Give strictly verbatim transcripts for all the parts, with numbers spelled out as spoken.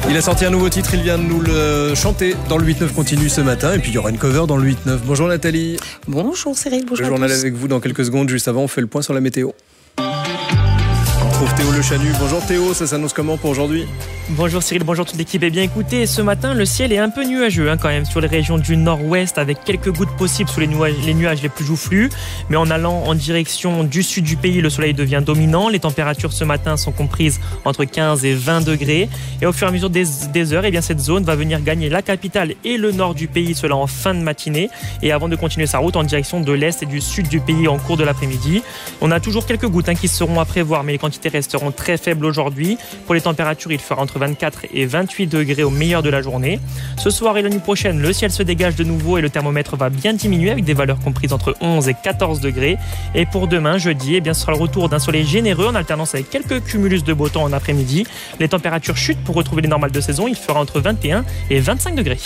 Il a sorti un nouveau titre, il vient de nous le chanter dans le huit neuf continue ce matin. Et puis il y aura une cover dans le huit neuf. Bonjour Nathalie. Bonjour Cyril, bonjour. Le journal avec vous dans quelques secondes. Juste avant, on fait le point sur la météo. On retrouve Théo Le Chanu. Bonjour Théo, ça s'annonce comment pour aujourd'hui ? Bonjour Cyril, bonjour toute l'équipe. Eh bien écoutez, ce matin le ciel est un peu nuageux hein, quand même sur les régions du nord-ouest avec quelques gouttes possibles sous les nuages, les nuages les plus joufflus. Mais en allant en direction du sud du pays, le soleil devient dominant. Les températures ce matin sont comprises entre quinze et vingt degrés. Et au fur et à mesure des, des heures, eh bien, cette zone va venir gagner la capitale et le nord du pays, cela en fin de matinée. Et avant de continuer sa route en direction de l'est et du sud du pays en cours de l'après-midi. On a toujours quelques gouttes hein, qui seront à prévoir, mais les quantités resteront très faibles aujourd'hui. Pour les températures, il fera entre vingt-quatre et vingt-huit degrés au meilleur de la journée. Ce soir et la nuit prochaine, le ciel se dégage de nouveau et le thermomètre va bien diminuer avec des valeurs comprises entre onze et quatorze degrés. Et pour demain, jeudi, eh bien, ce sera le retour d'un soleil généreux en alternance avec quelques cumulus de beau temps en après-midi. Les températures chutent pour retrouver les normales de saison. Il fera entre vingt et un et vingt-cinq degrés.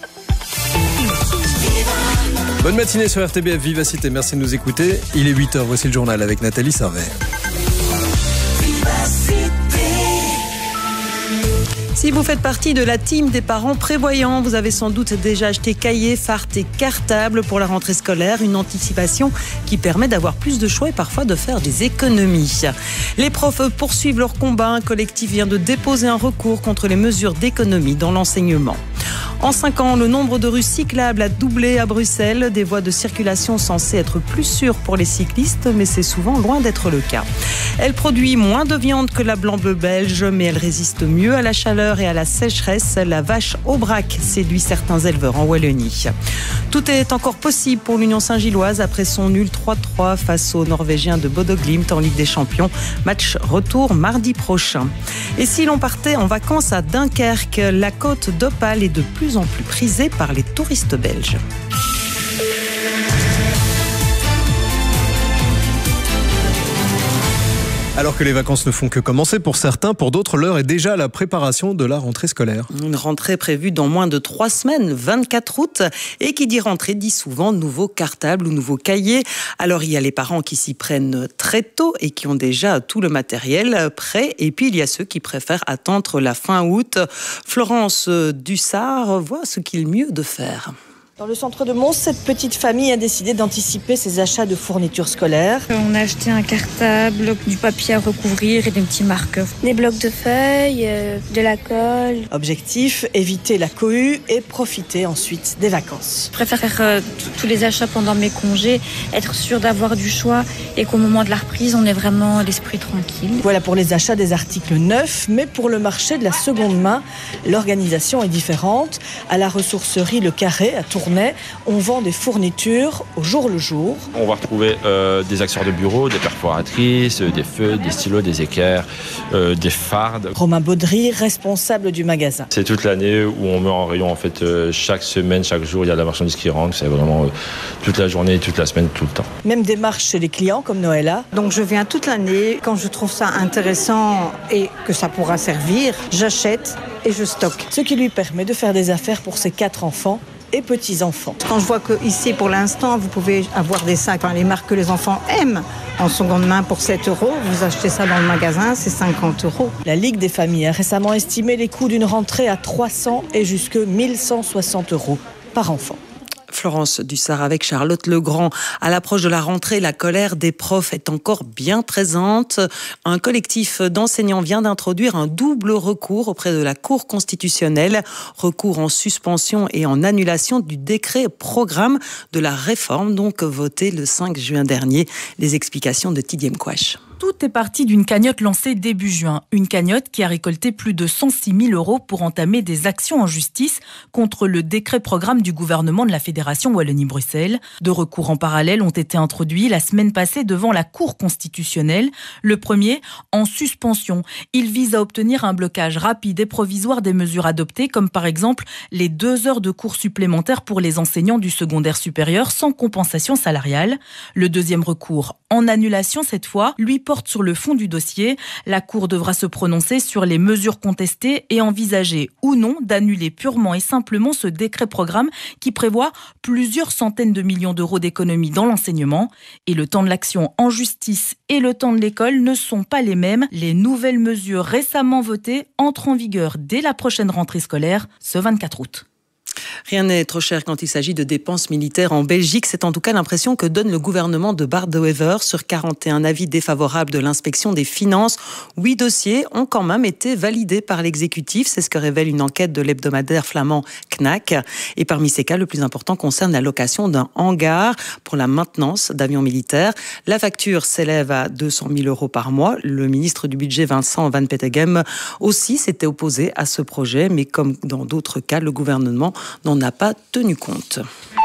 Bonne matinée sur R T B F Vivacité, merci de nous écouter. Il est huit heures, voici le journal avec Nathalie Sarvet. Si vous faites partie de la team des parents prévoyants, vous avez sans doute déjà acheté cahiers, fardes et cartables pour la rentrée scolaire, une anticipation qui permet d'avoir plus de choix et parfois de faire des économies. Les profs poursuivent leur combat. Un collectif vient de déposer un recours contre les mesures d'économie dans l'enseignement. En cinq ans, le nombre de rues cyclables a doublé à Bruxelles. Des voies de circulation censées être plus sûres pour les cyclistes, mais c'est souvent loin d'être le cas. Elle produit moins de viande que la blanc-bleu belge, mais elle résiste mieux à la chaleur et à la sécheresse. La vache Aubrac séduit certains éleveurs en Wallonie. Tout est encore possible pour l'Union Saint-Gilloise après son nul trois trois face aux Norvégiens de Bodø Glimt en Ligue des Champions. Match retour mardi prochain. Et si l'on partait en vacances à Dunkerque, la côte d'Opale est de plus en plus prisée par les touristes belges. Alors que les vacances ne font que commencer pour certains, pour d'autres, l'heure est déjà à la préparation de la rentrée scolaire. Une rentrée prévue dans moins de trois semaines, vingt-quatre août. Et qui dit rentrée dit souvent nouveau cartable ou nouveau cahier. Alors il y a les parents qui s'y prennent très tôt et qui ont déjà tout le matériel prêt. Et puis il y a ceux qui préfèrent attendre la fin août. Florence Dussard voit ce qu'il est mieux de faire. Dans le centre de Mons, cette petite famille a décidé d'anticiper ses achats de fournitures scolaires. On a acheté un cartable, du papier à recouvrir et des petits marqueurs. Des blocs de feuilles, euh, de la colle. Objectif, éviter la cohue et profiter ensuite des vacances. Je préfère faire euh, tous les achats pendant mes congés, être sûr d'avoir du choix et qu'au moment de la reprise, on ait vraiment l'esprit tranquille. Voilà pour les achats des articles neufs, mais pour le marché de la seconde main, l'organisation est différente. À la ressourcerie Le Carré, à Tournai, on vend des fournitures au jour le jour. On va retrouver euh, des accessoires de bureau, des perforatrices, des feuilles, des stylos, des équerres, euh, des fardes. Romain Baudry, responsable du magasin. C'est toute l'année où on met en rayon en fait euh, chaque semaine, chaque jour, il y a de la marchandise qui rentre. C'est vraiment euh, toute la journée, toute la semaine, tout le temps. Même démarche chez les clients comme Noëlla. Donc je viens toute l'année. Quand je trouve ça intéressant et que ça pourra servir, j'achète et je stocke. Ce qui lui permet de faire des affaires pour ses quatre enfants et petits-enfants. Quand je vois qu'ici, pour l'instant, vous pouvez avoir des sacs, enfin, les marques que les enfants aiment, en seconde main pour sept euros, vous achetez ça dans le magasin, c'est cinquante euros. La Ligue des familles a récemment estimé les coûts d'une rentrée à trois cents et jusque mille cent soixante euros par enfant. Florence Dussard avec Charlotte Legrand. À l'approche de la rentrée, la colère des profs est encore bien présente. Un collectif d'enseignants vient d'introduire un double recours auprès de la Cour constitutionnelle. Recours en suspension et en annulation du décret programme de la réforme, donc voté le cinq juin dernier. Les explications de Tidier Mkwash. Tout est parti d'une cagnotte lancée début juin. Une cagnotte qui a récolté plus de cent six mille euros pour entamer des actions en justice contre le décret programme du gouvernement de la Fédération Wallonie-Bruxelles. Deux recours en parallèle ont été introduits la semaine passée devant la Cour constitutionnelle. Le premier, en suspension. Il vise à obtenir un blocage rapide et provisoire des mesures adoptées, comme par exemple les deux heures de cours supplémentaires pour les enseignants du secondaire supérieur sans compensation salariale. Le deuxième recours, en annulation cette fois, lui porte sur le fond du dossier. La Cour devra se prononcer sur les mesures contestées et envisager ou non d'annuler purement et simplement ce décret-programme qui prévoit plusieurs centaines de millions d'euros d'économies dans l'enseignement. Et le temps de l'action en justice et le temps de l'école ne sont pas les mêmes. Les nouvelles mesures récemment votées entrent en vigueur dès la prochaine rentrée scolaire, ce vingt-quatre août. Rien n'est trop cher quand il s'agit de dépenses militaires en Belgique. C'est en tout cas l'impression que donne le gouvernement de Bart De Wever. Sur quarante et un avis défavorables de l'inspection des finances, huit dossiers ont quand même été validés par l'exécutif. C'est ce que révèle une enquête de l'hebdomadaire flamand Knack. Et parmi ces cas, le plus important concerne la location d'un hangar pour la maintenance d'avions militaires. La facture s'élève à deux cent mille euros par mois. Le ministre du budget Vincent Van Petegem aussi s'était opposé à ce projet, mais comme dans d'autres cas, le gouvernement n'en a pas tenu compte.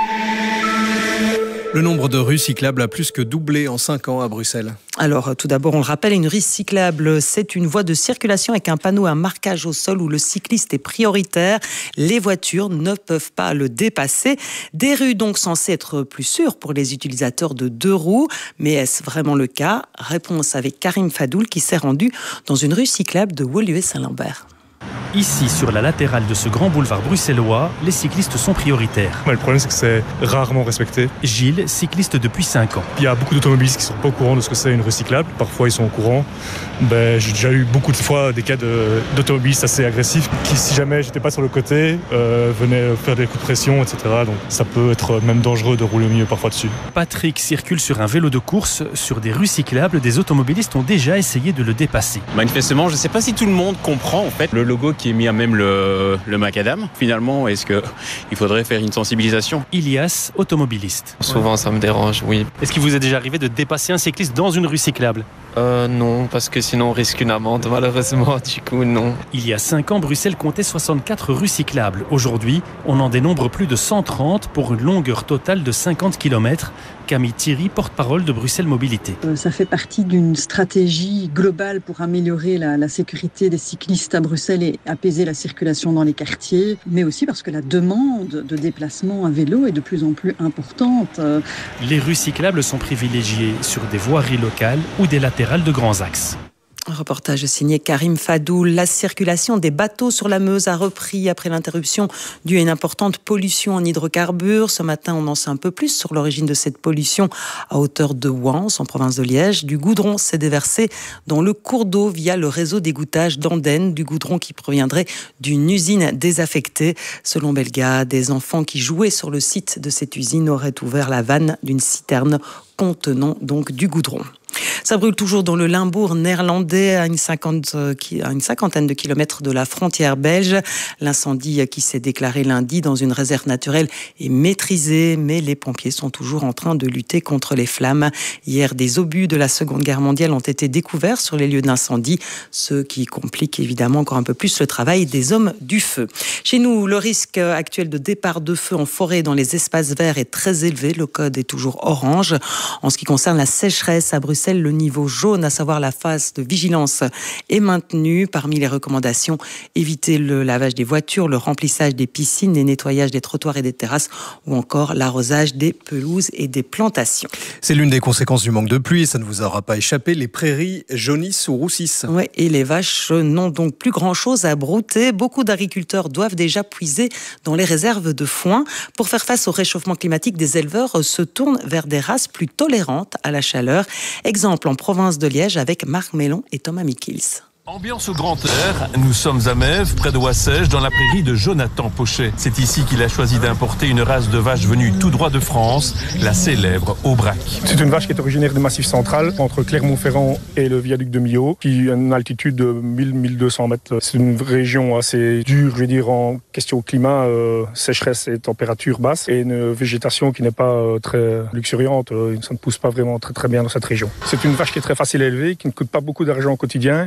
Le nombre de rues cyclables a plus que doublé en cinq ans à Bruxelles. Alors, tout d'abord, on le rappelle, une rue cyclable, c'est une voie de circulation avec un panneau à marquage au sol où le cycliste est prioritaire. Les voitures ne peuvent pas le dépasser. Des rues donc censées être plus sûres pour les utilisateurs de deux roues. Mais est-ce vraiment le cas ? Réponse avec Karim Fadoul qui s'est rendu dans une rue cyclable de Woluwe-Saint-Lambert. Ici, sur la latérale de ce grand boulevard bruxellois, les cyclistes sont prioritaires. Le problème, c'est que c'est rarement respecté. Gilles, cycliste depuis cinq ans. Il y a beaucoup d'automobilistes qui ne sont pas au courant de ce que c'est une rue cyclable. Parfois, ils sont au courant. Ben, j'ai déjà eu beaucoup de fois des cas de, d'automobilistes assez agressifs qui, si jamais j'étais pas sur le côté, euh, venaient faire des coups de pression, et cetera. Donc, ça peut être même dangereux de rouler au milieu parfois dessus. Patrick circule sur un vélo de course. Sur des rues cyclables, des automobilistes ont déjà essayé de le dépasser. Manifestement, je ne sais pas si tout le monde comprend en fait le logo qui est mis à même le, le macadam. Finalement, est-ce qu'il faudrait faire une sensibilisation ? Ilias, automobiliste. Souvent, ça me dérange, oui. Est-ce qu'il vous est déjà arrivé de dépasser un cycliste dans une rue cyclable ? Euh, non, parce que sinon on risque une amende, malheureusement, du coup, non. Il y a cinq ans, Bruxelles comptait soixante-quatre rues cyclables. Aujourd'hui, on en dénombre plus de cent trente pour une longueur totale de cinquante kilomètres. Camille Thierry, porte-parole de Bruxelles Mobilité. Euh, ça fait partie d'une stratégie globale pour améliorer la, la sécurité des cyclistes à Bruxelles et apaiser la circulation dans les quartiers, mais aussi parce que la demande de déplacement à vélo est de plus en plus importante. Les rues cyclables sont privilégiées sur des voiries locales ou des latérales de grands axes. Un reportage signé Karim Fadoul. La circulation des bateaux sur la Meuse a repris après l'interruption due à une importante pollution en hydrocarbures. Ce matin, on en sait un peu plus sur l'origine de cette pollution à hauteur de Wans, en province de Liège. Du goudron s'est déversé dans le cours d'eau via le réseau d'égouttage d'Andenne, du goudron qui proviendrait d'une usine désaffectée. Selon Belga, des enfants qui jouaient sur le site de cette usine auraient ouvert la vanne d'une citerne contenant donc du goudron. Ça brûle toujours dans le Limbourg néerlandais, à une, cinquante, à une cinquantaine de kilomètres de la frontière belge. L'incendie qui s'est déclaré lundi dans une réserve naturelle est maîtrisé, mais les pompiers sont toujours en train de lutter contre les flammes. Hier, des obus de la Seconde Guerre mondiale ont été découverts sur les lieux d'incendie, ce qui complique évidemment encore un peu plus le travail des hommes du feu. Chez nous, le risque actuel de départ de feu en forêt dans les espaces verts est très élevé. Le code est toujours orange. En ce qui concerne la sécheresse à Bruxelles, le niveau jaune, à savoir la phase de vigilance, est maintenu. Parmi les recommandations, éviter le lavage des voitures, le remplissage des piscines, les nettoyages des trottoirs et des terrasses ou encore l'arrosage des pelouses et des plantations. C'est l'une des conséquences du manque de pluie, ça ne vous aura pas échappé, les prairies jaunissent ou roussissent. Oui, et les vaches n'ont donc plus grand-chose à brouter. Beaucoup d'agriculteurs doivent déjà puiser dans les réserves de foin. Pour faire face au réchauffement climatique, des éleveurs se tournent vers des races plus tolérantes à la chaleur. Exemple en province de Liège avec Marc Mélon et Thomas Mikils. Ambiance au grand air, nous sommes à Mèves, près de Wassège, dans la prairie de Jonathan Pochet. C'est ici qu'il a choisi d'importer une race de vache venue tout droit de France, la célèbre Aubrac. C'est une vache qui est originaire du Massif central, entre Clermont-Ferrand et le viaduc de Millau, qui a une altitude de mille à mille deux cents mètres. C'est une région assez dure, je veux dire, en question climat, euh, sécheresse et température basse, et une végétation qui n'est pas euh, très luxuriante. Euh, ça ne pousse pas vraiment très très bien dans cette région. C'est une vache qui est très facile à élever, qui ne coûte pas beaucoup d'argent au quotidien. Avec les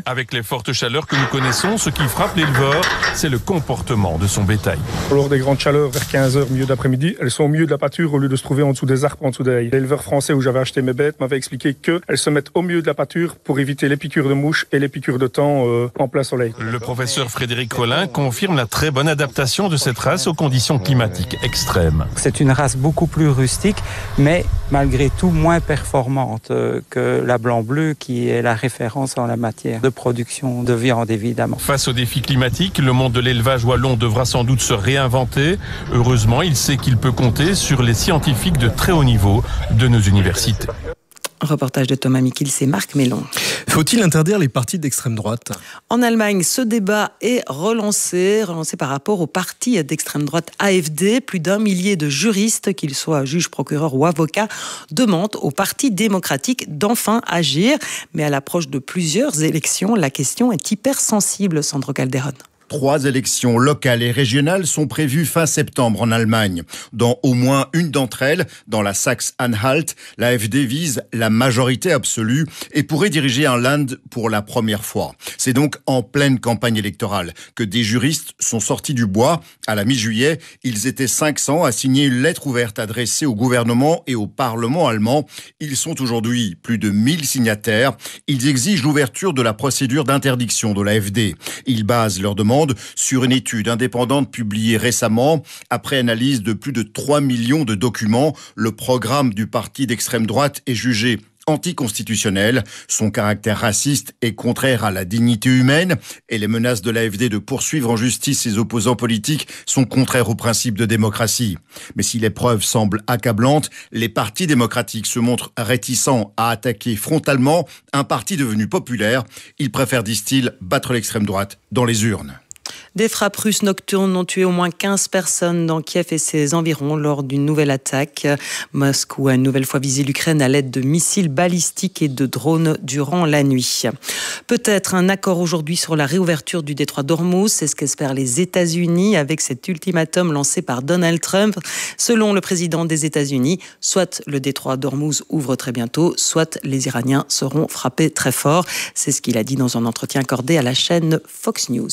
fortes chaleurs que nous connaissons, ce qui frappe l'éleveur, c'est le comportement de son bétail. Lors des grandes chaleurs, vers quinze heures, milieu d'après-midi, elles sont au milieu de la pâture au lieu de se trouver en dessous des arbres, en dessous des haies. L'éleveur français où j'avais acheté mes bêtes m'avait expliqué qu'elles se mettent au milieu de la pâture pour éviter les piqûres de mouches et les piqûres de thon euh, en plein soleil. Le professeur Frédéric Rollin confirme la très bonne adaptation de cette race aux conditions climatiques extrêmes. C'est une race beaucoup plus rustique, mais malgré tout moins performante que la blanc-bleu qui est la référence en la matière de production de viande évidemment. Face aux défis climatiques, le monde de l'élevage wallon devra sans doute se réinventer. Heureusement, il sait qu'il peut compter sur les scientifiques de très haut niveau de nos universités. Reportage de Thomas Mikils et Marc Mélon. Faut-il interdire les partis d'extrême droite ? En Allemagne, ce débat est relancé, relancé par rapport au parti d'extrême droite A F D. Plus d'un millier de juristes, qu'ils soient juges, procureurs ou avocats, demandent au parti démocratique d'enfin agir. Mais à l'approche de plusieurs élections, la question est hypersensible, Sandro Calderon. Trois élections locales et régionales sont prévues fin septembre en Allemagne. Dans au moins une d'entre elles, dans la Saxe-Anhalt, l'A F D vise la majorité absolue et pourrait diriger un Land pour la première fois. C'est donc en pleine campagne électorale que des juristes sont sortis du bois. À la mi-juillet, ils étaient cinq cents à signer une lettre ouverte adressée au gouvernement et au Parlement allemand. Ils sont aujourd'hui plus de mille signataires. Ils exigent l'ouverture de la procédure d'interdiction de l'A F D. Ils basent leur demande sur une étude indépendante publiée récemment. Après analyse de plus de trois millions de documents, le programme du parti d'extrême droite est jugé anticonstitutionnel. Son caractère raciste est contraire à la dignité humaine et les menaces de l'A F D de poursuivre en justice ses opposants politiques sont contraires aux principes de démocratie. Mais si les preuves semblent accablantes, les partis démocratiques se montrent réticents à attaquer frontalement un parti devenu populaire. Ils préfèrent, disent-ils, battre l'extrême droite dans les urnes. Des frappes russes nocturnes ont tué au moins quinze personnes dans Kiev et ses environs lors d'une nouvelle attaque. Moscou a une nouvelle fois visé l'Ukraine à l'aide de missiles balistiques et de drones durant la nuit. Peut-être un accord aujourd'hui sur la réouverture du détroit d'Ormuz, c'est ce qu'espèrent les États-Unis avec cet ultimatum lancé par Donald Trump. Selon le président des États-Unis, soit le détroit d'Ormuz ouvre très bientôt, soit les Iraniens seront frappés très fort. C'est ce qu'il a dit dans un entretien accordé à la chaîne Fox News.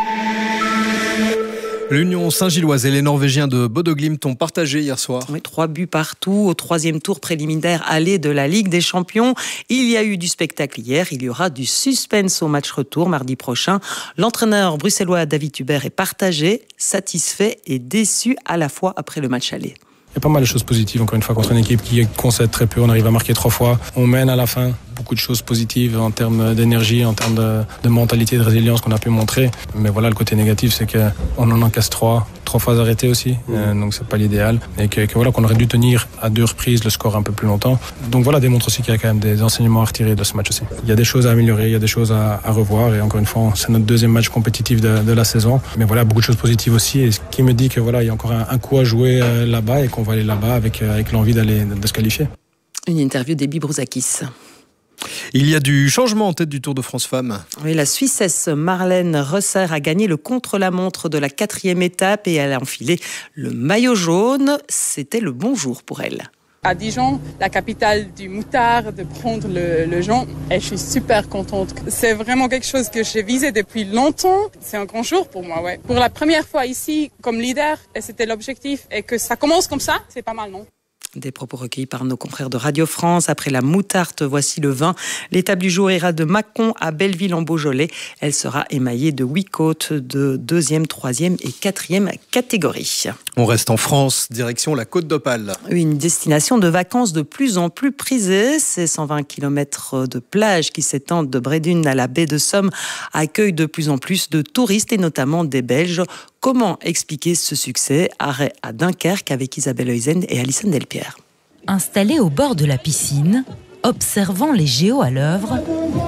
L'Union Saint-Gilloise et les Norvégiens de Bodø Glimt ont partagé hier soir. Oui, trois buts partout au troisième tour préliminaire aller de la Ligue des Champions. Il y a eu du spectacle hier, il y aura du suspense au match retour mardi prochain. L'entraîneur bruxellois David Hubert est partagé, satisfait et déçu à la fois après le match aller. Il y a pas mal de choses positives, encore une fois, contre une équipe qui concède très peu. On arrive à marquer trois fois. On mène à la fin. Beaucoup de choses positives en termes d'énergie, en termes de, de mentalité, de résilience qu'on a pu montrer. Mais voilà, le côté négatif, c'est qu'on en encaisse trois. Trois fois arrêté aussi. Mmh. Euh, donc, c'est pas l'idéal. Et que, que voilà, qu'on aurait dû tenir à deux reprises le score un peu plus longtemps. Donc voilà, démontre aussi qu'il y a quand même des enseignements à retirer de ce match aussi. Il y a des choses à améliorer, il y a des choses à, à revoir. Et encore une fois, c'est notre deuxième match compétitif de, de la saison. Mais voilà, beaucoup de choses positives aussi. Et ce qui me dit que voilà, il y a encore un, un coup à jouer euh, là-bas et qu'on va aller là-bas avec, euh, avec l'envie d'aller de se qualifier. Une interview d'Ebi Brouzakis. Il y a du changement en tête du Tour de France Femmes. Oui, la Suissesse Marlène Rosser a gagné le contre-la-montre de la quatrième étape et elle a enfilé le maillot jaune. C'était le bon jour pour elle. À Dijon, la capitale du moutard, de prendre le, le jaune. Et je suis super contente. C'est vraiment quelque chose que j'ai visé depuis longtemps. C'est un grand jour pour moi, ouais. Pour la première fois ici, comme leader, et c'était l'objectif. Et que ça commence comme ça, c'est pas mal, non ? Des propos recueillis par nos confrères de Radio France. Après la moutarde, voici le vin. L'étape du jour ira de Mâcon à Belleville-en-Beaujolais. Elle sera émaillée de huit côtes de deuxième, troisième et quatrième catégorie. On reste en France, direction la Côte d'Opale. Une destination de vacances de plus en plus prisée. Ces cent vingt kilomètres de plage qui s'étendent de Brédune à la baie de Somme accueillent de plus en plus de touristes et notamment des Belges. Comment expliquer ce succès ? Arrêt à Dunkerque avec Isabelle Heusen et Alison Delpierre. Installée au bord de la piscine, observant les géos à l'œuvre,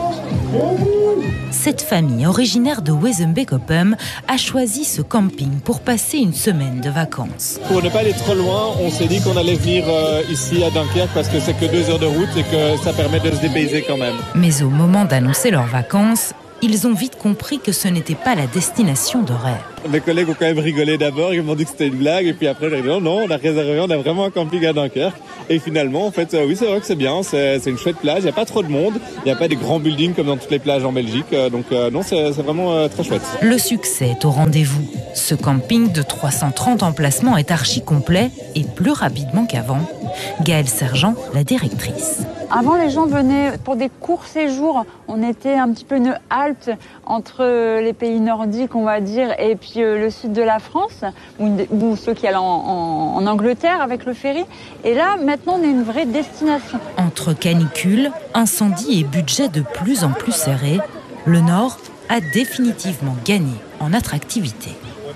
cette famille originaire de Wezenbeek-Oppem a choisi ce camping pour passer une semaine de vacances. Pour ne pas aller trop loin, on s'est dit qu'on allait venir euh, ici à Dunkerque parce que c'est que deux heures de route et que ça permet de se dépayser quand même. Mais au moment d'annoncer leurs vacances, ils ont vite compris que ce n'était pas la destination de rêve. Mes collègues ont quand même rigolé d'abord, ils m'ont dit que c'était une blague, et puis après j'ai dit non, non, on a réservé, on a vraiment un camping à Dunkerque. Et finalement, en fait, euh, oui, c'est vrai que c'est bien, c'est, c'est une chouette plage, il n'y a pas trop de monde, il n'y a pas des grands buildings comme dans toutes les plages en Belgique, euh, donc euh, non, c'est, c'est vraiment euh, très chouette. Le succès est au rendez-vous. Ce camping de trois cent trente emplacements est archi complet et plus rapidement qu'avant. Gaëlle Sergent, la directrice. Avant, les gens venaient pour des courts séjours. On était un petit peu une halte entre les pays nordiques, on va dire, et puis le sud de la France, ou, ou ceux qui allaient en, en, en Angleterre avec le ferry. Et là, maintenant, on est une vraie destination. Entre canicule, incendie et budget de plus en plus serré, le Nord a définitivement gagné en attractivité.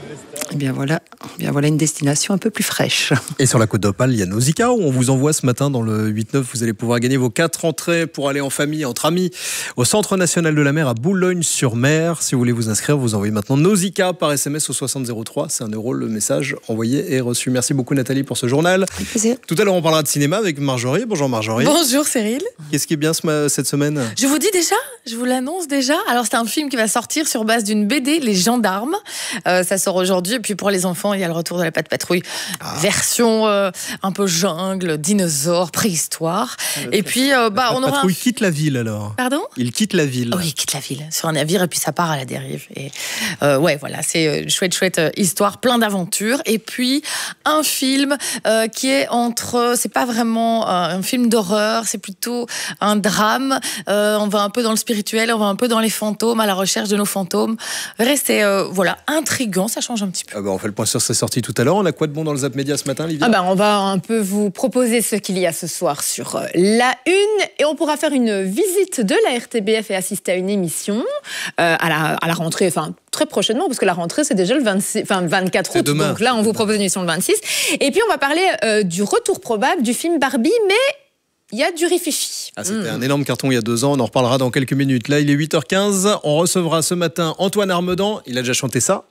Eh bien voilà, eh bien voilà une destination un peu plus fraîche. Et sur la côte d'Opale, il y a Nausicaa où on vous envoie ce matin dans le huit neuf. Vous allez pouvoir gagner vos quatre entrées pour aller en famille, entre amis, au Centre National de la Mer à Boulogne-sur-Mer. Si vous voulez vous inscrire, vous envoyez maintenant Nausicaa par S M S au soixante zéro trois. C'est un euro le message envoyé et reçu. Merci beaucoup Nathalie pour ce journal. Avec plaisir. Tout à l'heure, on parlera de cinéma avec Marjorie. Bonjour Marjorie. Bonjour Cyril. Qu'est-ce qui est bien ce, cette semaine ? Je vous dis déjà, je vous l'annonce déjà. Alors c'est un film qui va sortir sur base d'une B D, Les Gendarmes. Euh, ça sort aujourd'hui. Et puis pour les enfants, il y a le retour de la Patte Patrouille, ah. version euh, un peu jungle, dinosaure, préhistoire. Ah, et puis, euh, bah, on aura. Patrouille un... quitte la ville alors. Pardon ? Il quitte la ville. Oh, il quitte la ville sur un navire et puis ça part à la dérive. Et euh, ouais, voilà, c'est une chouette, chouette histoire, plein d'aventures. Et puis un film euh, qui est entre, c'est pas vraiment un film d'horreur, c'est plutôt un drame. Euh, on va un peu dans le spirituel, on va un peu dans les fantômes, à la recherche de nos fantômes. Restez, euh, voilà, intriguant, ça change un petit peu. Ah bah, on fait le point sur ses sorties tout à l'heure. On a quoi de bon dans le Zap Média ce matin, Livia ? Ah bah, on va un peu vous proposer ce qu'il y a ce soir sur la une et on pourra faire une visite de la R T B F et assister à une émission euh, à, la, à la rentrée, enfin très prochainement parce que la rentrée c'est déjà le vingt-six, enfin, vingt-quatre août, donc là on vous propose une émission le vingt-six. Et puis on va parler euh, du retour probable du film Barbie, mais il y a du rififi. Ah, c'était mmh. un énorme carton il y a deux ans, on en reparlera dans quelques minutes. Là il est huit heures quinze, on recevra ce matin Antoine Armedan, il a déjà chanté ça.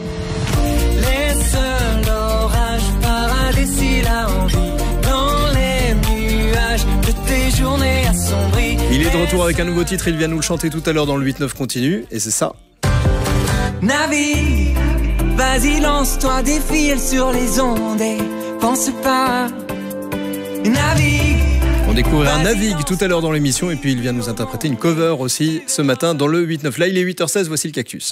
Il est de retour avec un nouveau titre, il vient nous le chanter tout à l'heure dans le huit neuf continue, et c'est ça. Navigue, vas-y lance-toi, défile sur les ondes et pense pas. Navigue. On découvrira Navigue tout à l'heure dans l'émission, et puis il vient nous interpréter une cover aussi ce matin dans le huit neuf. Là il est huit heures seize, voici le Cactus.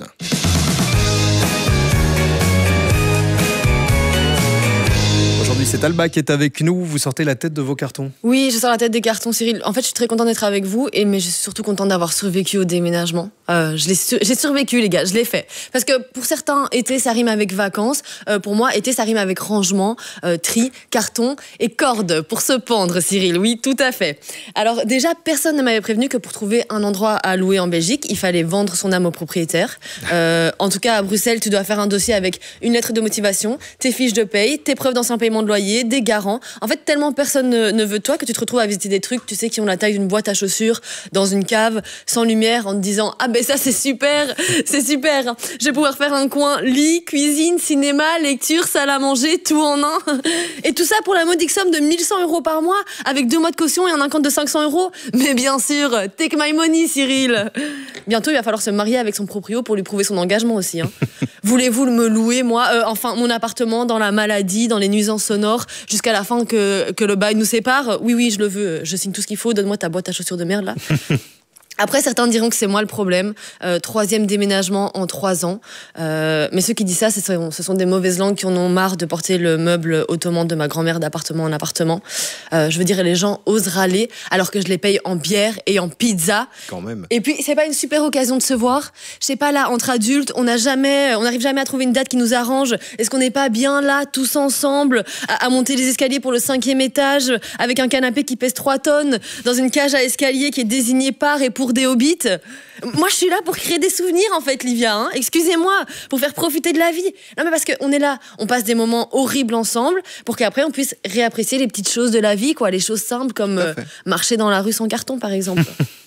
Aujourd'hui, c'est Alba qui est avec nous. Vous sortez la tête de vos cartons. Oui, je sors la tête des cartons, Cyril. En fait, je suis très contente d'être avec vous, et mais je suis surtout contente d'avoir survécu au déménagement. Euh, je l'ai su- j'ai survécu, les gars, je l'ai fait. Parce que pour certains, été, ça rime avec vacances. Euh, pour moi, été, ça rime avec rangement, euh, tri, carton et corde pour se pendre, Cyril. Oui, tout à fait. Alors déjà, personne ne m'avait prévenu que pour trouver un endroit à louer en Belgique, il fallait vendre son âme au propriétaire. Euh, en tout cas, à Bruxelles, tu dois faire un dossier avec une lettre de motivation, tes fiches de paye, tes preuves d'ancien paiement de loyer, des garants. En fait, tellement personne ne, ne veut de toi que tu te retrouves à visiter des trucs, tu sais, qui ont la taille d'une boîte à chaussures dans une cave, sans lumière, en te disant « Ah ben ça, c'est super, c'est super. Je vais pouvoir faire un coin lit, cuisine, cinéma, lecture, salle à manger, tout en un. » Et tout ça pour la modique somme de mille cent euros par mois, avec deux mois de caution et un acompte de cinq cents euros. Mais bien sûr, take my money, Cyril. Bientôt, il va falloir se marier avec son proprio pour lui prouver son engagement aussi. Hein. Voulez-vous me louer, moi, euh, enfin, mon appartement dans la maladie, dans les nuisances sonores, jusqu'à la fin que, que le bail nous sépare? Oui, oui, je le veux. Je signe tout ce qu'il faut. Donne-moi ta boîte à chaussures de merde, là. Après, certains diront que c'est moi le problème. Euh, troisième déménagement en trois ans. Euh, mais ceux qui disent ça, ce sont, ce sont des mauvaises langues qui en ont marre de porter le meuble ottoman de ma grand-mère d'appartement en appartement. Euh, je veux dire, les gens osent râler alors que je les paye en bière et en pizza. Quand même. Et puis, c'est pas une super occasion de se voir. Je sais pas, là, entre adultes, on n'a jamais, on n'arrive jamais à trouver une date qui nous arrange. Est-ce qu'on n'est pas bien là, tous ensemble, à, à monter les escaliers pour le cinquième étage, avec un canapé qui pèse trois tonnes, dans une cage à escalier qui est désignée par et pour des hobbits? Moi, je suis là pour créer des souvenirs, en fait, Livia. Hein. Excusez-moi, pour faire profiter de la vie. Non, mais parce qu'on est là, on passe des moments horribles ensemble, pour qu'après, on puisse réapprécier les petites choses de la vie, quoi, les choses simples, comme euh, marcher dans la rue sans carton, par exemple.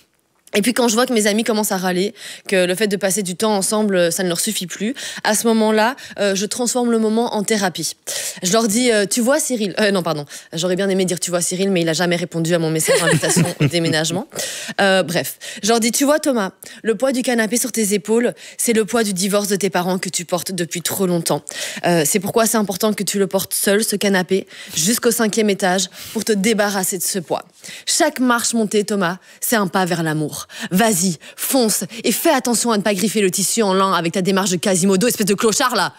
Et puis quand je vois que mes amis commencent à râler, que le fait de passer du temps ensemble, ça ne leur suffit plus, à ce moment-là, euh, je transforme le moment en thérapie. Je leur dis, euh, tu vois Cyril, euh, non pardon, j'aurais bien aimé dire tu vois Cyril, mais il a jamais répondu à mon message d'invitation au déménagement. Euh, bref, je leur dis, tu vois Thomas, le poids du canapé sur tes épaules, c'est le poids du divorce de tes parents que tu portes depuis trop longtemps. Euh, c'est pourquoi c'est important que tu le portes seul, ce canapé, jusqu'au cinquième étage, pour te débarrasser de ce poids. Chaque marche montée, Thomas, c'est un pas vers l'amour. Vas-y, fonce et fais attention à ne pas griffer le tissu en lin avec ta démarche de Quasimodo, espèce de clochard là.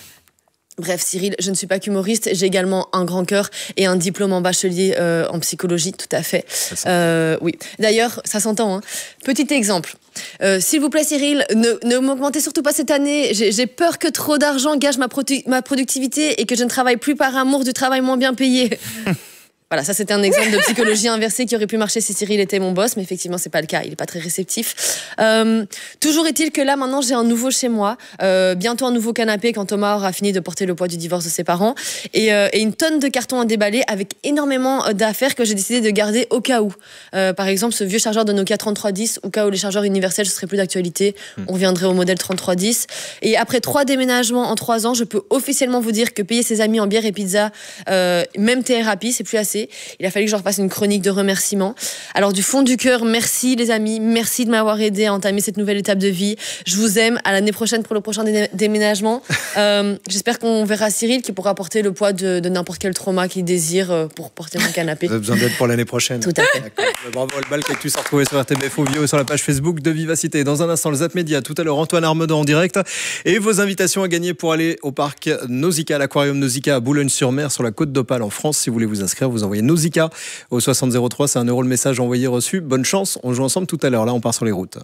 Bref, Cyril, je ne suis pas qu'humoriste, j'ai également un grand cœur et un diplôme en bachelier euh, en psychologie, tout à fait. Euh, oui. D'ailleurs, ça s'entend. Hein. Petit exemple. Euh, S'il vous plaît, Cyril, ne, ne m'augmentez surtout pas cette année. J'ai, j'ai peur que trop d'argent gâche ma, produ- ma productivité et que je ne travaille plus par amour du travail moins bien payé. Voilà, ça c'était un exemple de psychologie inversée qui aurait pu marcher si Cyril était mon boss, mais effectivement c'est pas le cas, il est pas très réceptif. Euh, toujours est-il que là maintenant j'ai un nouveau chez moi, euh, bientôt un nouveau canapé quand Thomas aura fini de porter le poids du divorce de ses parents, et, euh, et une tonne de cartons à déballer avec énormément d'affaires que j'ai décidé de garder au cas où. Euh, par exemple ce vieux chargeur de Nokia trente-trois dix, au cas où les chargeurs universels ce serait plus d'actualité, mmh. on reviendrait au modèle trente-trois dix. Et après trois déménagements en trois ans, je peux officiellement vous dire que payer ses amis en bière et pizza, euh, même thérapie, c'est plus assez. Il a fallu que je refasse une chronique de remerciements. Alors du fond du cœur, merci les amis, merci de m'avoir aidé à entamer cette nouvelle étape de vie. Je vous aime, à l'année prochaine pour le prochain dé- déménagement. Euh, j'espère qu'on verra Cyril qui pourra porter le poids de, de n'importe quel trauma qu'il désire pour porter mon canapé. Vous avez besoin d'aide pour l'année prochaine. Tout à fait. D'accord. Bravo Albalk, que tu s'est retrouvé sur R T B F Ovio et sur la page Facebook de Vivacité. Dans un instant, le Zap Média. Tout à l'heure, Antoine Armedan en direct. Et vos invitations à gagner pour aller au parc Nausicaa, l'aquarium Nausicaa à Boulogne-sur-Mer, sur la côte d'Opale en France. Si vous voulez vous inscrire, vous envoyez Nausicaa au soixante zéro trois, c'est un euro le message envoyé reçu. Bonne chance, on joue ensemble tout à l'heure. Là, on part sur les routes.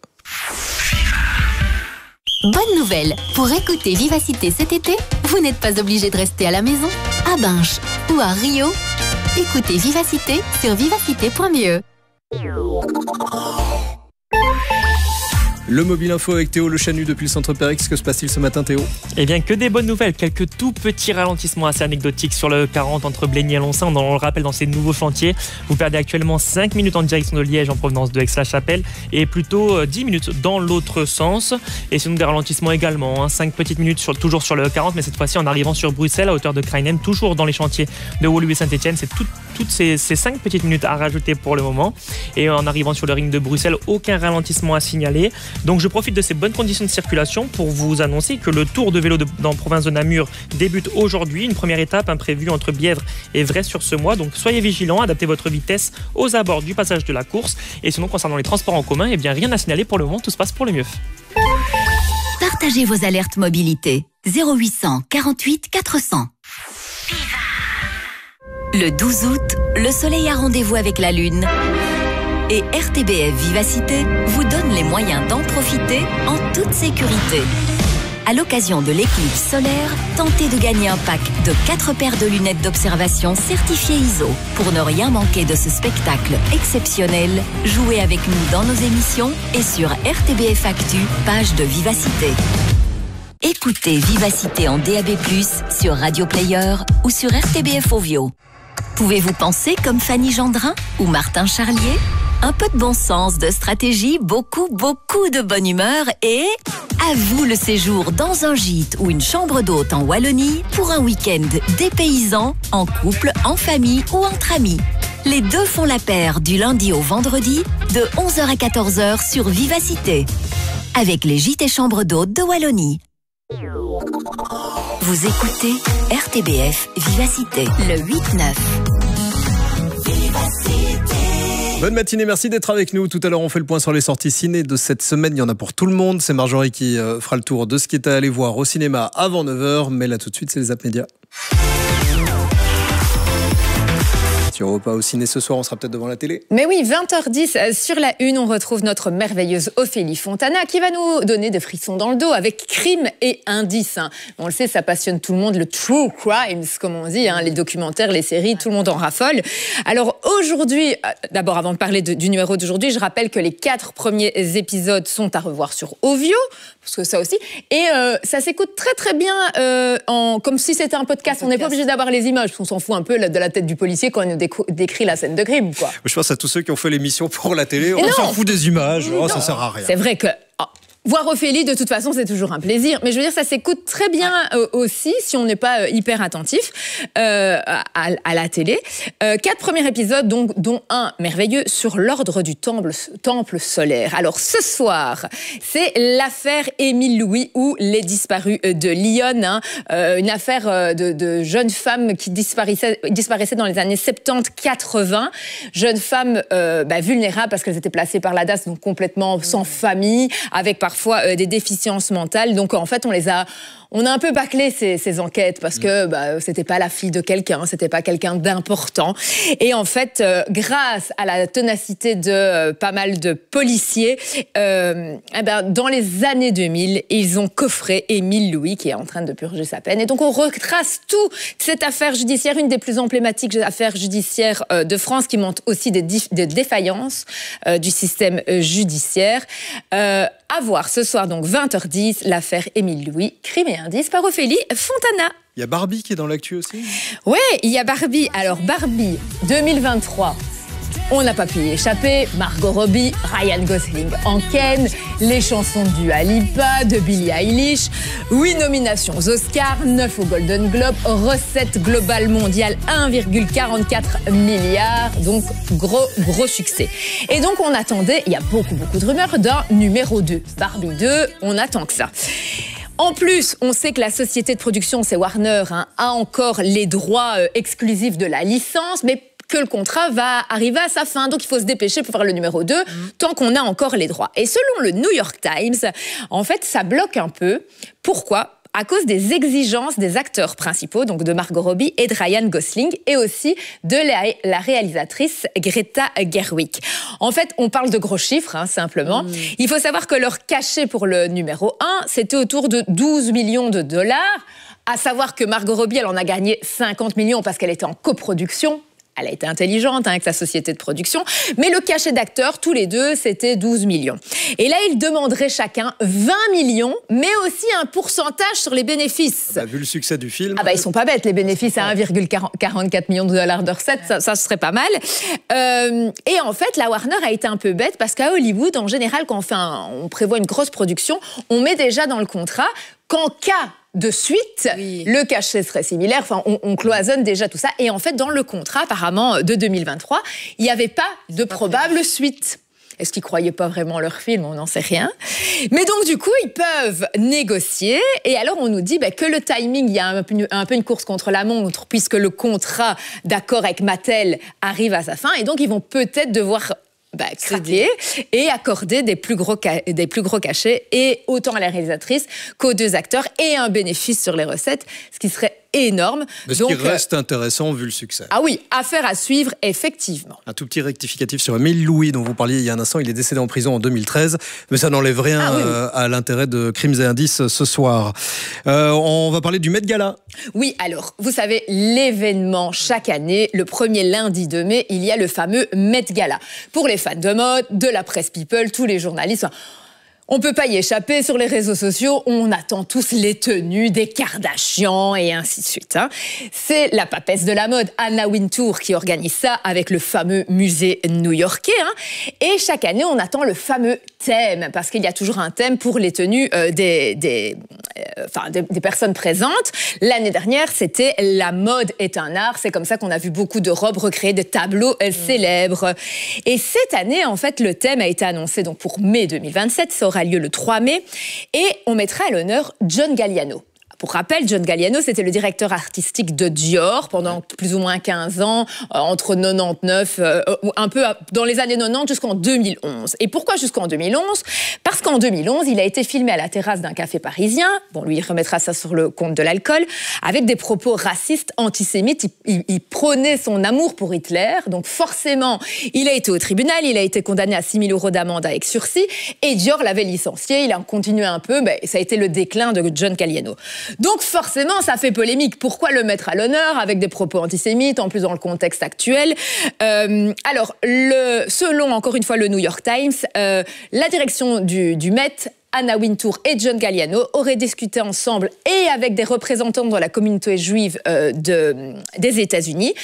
Bonne nouvelle, pour écouter Vivacité cet été, vous n'êtes pas obligé de rester à la maison. À Binche ou à Rio, écoutez Vivacité sur vivacité point b e. Le Mobile Info avec Théo Le Chanu depuis le centre Périx. Que se passe-t-il ce matin, Théo ? Eh bien, que des bonnes nouvelles. Quelques tout petits ralentissements assez anecdotiques sur le quarante entre Blény et Lonsin. On le rappelle, dans ces nouveaux chantiers, vous perdez actuellement cinq minutes en direction de Liège en provenance de Aix-la-Chapelle et plutôt dix minutes dans l'autre sens. Et sinon, des ralentissements également. Hein. cinq petites minutes sur, toujours sur le quarante, mais cette fois-ci en arrivant sur Bruxelles à hauteur de Krainem, toujours dans les chantiers de Woluwe Saint-Etienne. C'est tout, toutes ces, ces cinq petites minutes à rajouter pour le moment. Et en arrivant sur le ring de Bruxelles, aucun ralentissement à signaler. Donc je profite de ces bonnes conditions de circulation pour vous annoncer que le tour de vélo de, dans la province de Namur débute aujourd'hui. Une première étape imprévue entre Bièvre et Vray sur ce mois. Donc soyez vigilants, adaptez votre vitesse aux abords du passage de la course. Et sinon, concernant les transports en commun, eh bien rien à signaler pour le moment, tout se passe pour le mieux. Partagez vos alertes mobilité. zéro huit cent quarante-huit quatre cents. Le douze août, le soleil a rendez-vous avec la lune. Et R T B F Vivacité vous donne les moyens d'en profiter en toute sécurité. À l'occasion de l'éclipse solaire, tentez de gagner un pack de quatre paires de lunettes d'observation certifiées I S O. Pour ne rien manquer de ce spectacle exceptionnel, jouez avec nous dans nos émissions et sur R T B F Actu, page de Vivacité. Écoutez Vivacité en D A B plus, sur Radio Player ou sur R T B F Ovio. Pouvez-vous penser comme Fanny Gendrin ou Martin Charlier ? Un peu de bon sens, de stratégie, beaucoup, beaucoup de bonne humeur et... à vous le séjour dans un gîte ou une chambre d'hôte en Wallonie pour un week-end dépaysant, en couple, en famille ou entre amis. Les deux font la paire du lundi au vendredi de onze heures à quatorze heures sur Vivacité. Avec les gîtes et chambres d'hôtes de Wallonie. Vous écoutez R T B F Vivacité, le huit neuf. Bonne matinée, merci d'être avec nous. Tout à l'heure, on fait le point sur les sorties ciné de cette semaine. Il y en a pour tout le monde. C'est Marjorie qui euh, fera le tour de ce qui est à aller voir au cinéma avant neuf heures. Mais là, tout de suite, c'est les Zap Média. Si on va pas au ciné ce soir, on sera peut-être devant la télé. Mais oui, vingt heures dix sur la une, on retrouve notre merveilleuse Ophélie Fontana qui va nous donner des frissons dans le dos avec crime et indices. On le sait, ça passionne tout le monde, le true crimes, comme on dit, hein, les documentaires, les séries, tout le monde en raffole. Alors aujourd'hui, d'abord avant de parler de, du numéro d'aujourd'hui, je rappelle que les quatre premiers épisodes sont à revoir sur Ovio, parce que ça aussi, et euh, ça s'écoute très très bien, euh, en, comme si c'était un podcast. Un podcast. On n'est pas obligé d'avoir les images, parce qu'on s'en fout un peu de la tête du policier quand il nous déclenche décrit la scène de crime, quoi. Je pense à tous ceux qui ont fait l'émission pour la télé. On s'en fout des images, oh, ça sert à rien. C'est vrai que... Oh, voir Ophélie, de toute façon, c'est toujours un plaisir. Mais je veux dire, ça s'écoute très bien euh, aussi, si on n'est pas euh, hyper attentif euh, à, à la télé. Euh, quatre premiers épisodes, donc, dont un merveilleux sur l'ordre du temple, temple solaire. Alors, ce soir, c'est l'affaire Émile Louis ou les disparus de Lyon. Hein, euh, une affaire euh, de, de jeunes femmes qui disparaissaient, disparaissaient dans les années soixante-dix quatre-vingts. Jeunes femmes euh, bah, vulnérables parce qu'elles étaient placées par la D A S, donc complètement sans famille, avec par parfois euh, des déficiences mentales. Donc, en fait, on les a... On a un peu bâclé ces, ces enquêtes parce que bah, c'était pas la fille de quelqu'un, c'était pas quelqu'un d'important. Et en fait, euh, grâce à la ténacité de euh, pas mal de policiers, euh, eh ben, dans les années deux mille, ils ont coffré Émile Louis qui est en train de purger sa peine. Et donc, on retrace toute cette affaire judiciaire, une des plus emblématiques affaires judiciaires euh, de France, qui montre aussi des, des défaillances euh, du système euh, judiciaire. Euh, à voir ce soir, donc vingt heures dix, l'affaire Émile Louis, crime et indice par Ophélie Fontana. Il y a Barbie qui est dans l'actu aussi. Ouais, il y a Barbie. Alors Barbie deux mille vingt-trois, on n'a pas pu y échapper. Margot Robbie, Ryan Gosling en Ken, les chansons de Dua Lipa, de Billie Eilish, huit nominations aux Oscars, neuf au Golden Globe, recette globale mondiale un virgule quarante-quatre milliards, donc gros gros succès. Et donc on attendait, il y a beaucoup beaucoup de rumeurs d'un numéro deux. Barbie deux, on attend que ça. En plus, on sait que la société de production, c'est Warner, hein, a encore les droits euh, exclusifs de la licence, mais que le contrat va arriver à sa fin. Donc, il faut se dépêcher pour faire le numéro deux, mmh. tant qu'on a encore les droits. Et selon le New York Times, en fait, ça bloque un peu. Pourquoi ? À cause des exigences des acteurs principaux, donc de Margot Robbie et de Ryan Gosling, et aussi de la, la réalisatrice Greta Gerwig. En fait, on parle de gros chiffres, hein, simplement. Mmh. Il faut savoir que leur cachet pour le numéro un, c'était autour de douze millions de dollars. À savoir que Margot Robbie, elle en a gagné cinquante millions parce qu'elle était en coproduction. Elle a été intelligente hein, avec sa société de production. Mais le cachet d'acteurs, tous les deux, c'était douze millions. Et là, ils demanderaient chacun vingt millions, mais aussi un pourcentage sur les bénéfices. Bah, vu le succès du film... Ah bah, ils sont pas bêtes, les bénéfices à un virgule quarante-quatre millions de dollars de recettes, ça, ça serait pas mal. Euh, et en fait, la Warner a été un peu bête parce qu'à Hollywood, en général, quand on, fait un, on prévoit une grosse production, on met déjà dans le contrat qu'en cas de suite, oui. le cachet serait similaire. Enfin, on, on cloisonne déjà tout ça. Et en fait, dans le contrat, apparemment, de deux mille vingt-trois, il n'y avait pas de probable suite. Est-ce qu'ils ne croyaient pas vraiment leur film ? On n'en sait rien. Mais donc, du coup, ils peuvent négocier. Et alors, on nous dit bah, que le timing, il y a un peu, un peu une course contre la montre, puisque le contrat d'accord avec Mattel arrive à sa fin. Et donc, ils vont peut-être devoir... Bah, craquer et accorder des plus, gros ca- des plus gros cachets, et autant à la réalisatrice qu'aux deux acteurs, et un bénéfice sur les recettes, ce qui serait énorme. Mais ce Donc, qui reste euh... intéressant vu le succès. Ah oui, affaire à suivre, effectivement. Un tout petit rectificatif sur Émile Louis, dont vous parliez il y a un instant. Il est décédé en prison en deux mille treize, mais ça n'enlève rien ah, oui, oui. Euh, à l'intérêt de Crimes et Indices ce soir. Euh, on va parler du Met Gala. Oui, alors, vous savez, l'événement chaque année, le premier lundi de mai, il y a le fameux Met Gala. Pour les fans de mode, de la presse people, tous les journalistes... On ne peut pas y échapper, sur les réseaux sociaux, on attend tous les tenues des Kardashians et ainsi de suite. Hein. C'est la papesse de la mode, Anna Wintour, qui organise ça avec le fameux musée new-yorkais. Hein. Et chaque année, on attend le fameux thème, parce qu'il y a toujours un thème pour les tenues euh, des, des, euh, enfin, des, des personnes présentes. L'année dernière, c'était « La mode est un art ». C'est comme ça qu'on a vu beaucoup de robes recréer, de tableaux euh, mmh. célèbres. Et cette année, en fait, le thème a été annoncé donc, pour mai deux mille vingt-sept. Ça aura lieu le trois mai, et on mettra à l'honneur John Galliano. Pour rappel, John Galliano, c'était le directeur artistique de Dior pendant plus ou moins quinze ans, euh, entre quatre-vingt-dix-neuf, euh, un peu dans les années quatre-vingt-dix jusqu'en deux mille onze. Et pourquoi jusqu'en deux mille onze ? Parce qu'en deux mille onze, il a été filmé à la terrasse d'un café parisien, bon, lui, il remettra ça sur le compte de l'alcool, avec des propos racistes, antisémites. Il, il, il prônait son amour pour Hitler, donc forcément, il a été au tribunal, il a été condamné à six mille euros d'amende avec sursis, et Dior l'avait licencié, il a continué un peu, mais ça a été le déclin de John Galliano. Donc forcément, ça fait polémique. Pourquoi le mettre à l'honneur avec des propos antisémites, en plus dans le contexte actuel ? euh, Alors, le, selon, encore une fois, le New York Times, euh, la direction du, du Met, Anna Wintour et John Galliano auraient discuté ensemble et avec des représentants de la communauté juive euh, de, des États-Unis.